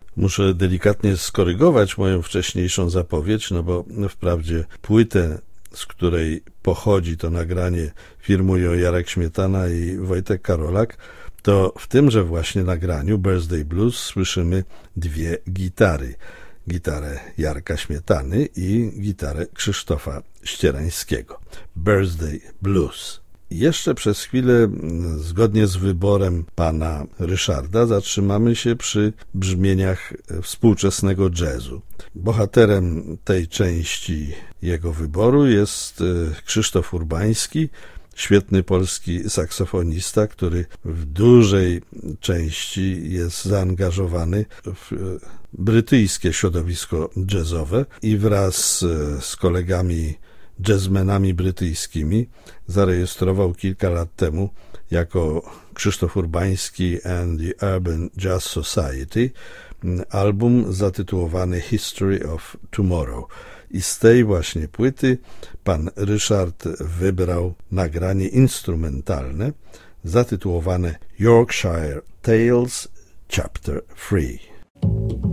Muszę delikatnie skorygować moją wcześniejszą zapowiedź, no bo wprawdzie płytę, z której pochodzi to nagranie, firmują Jarek Śmietana i Wojtek Karolak, to w tymże właśnie nagraniu Birthday Blues słyszymy dwie gitary. Gitarę Jarka Śmietany i gitarę Krzysztofa Ścierańskiego. Birthday Blues. Jeszcze przez chwilę, zgodnie z wyborem pana Ryszarda, zatrzymamy się przy brzmieniach współczesnego jazzu. Bohaterem tej części jego wyboru jest Krzysztof Urbański, świetny polski saksofonista, który w dużej części jest zaangażowany w brytyjskie środowisko jazzowe i wraz z kolegami jazzmenami brytyjskimi zarejestrował kilka lat temu jako Krzysztof Urbański and the Urban Jazz Society album zatytułowany History of Tomorrow. I z tej właśnie płyty pan Ryszard wybrał nagranie instrumentalne zatytułowane Yorkshire Tales Chapter 3.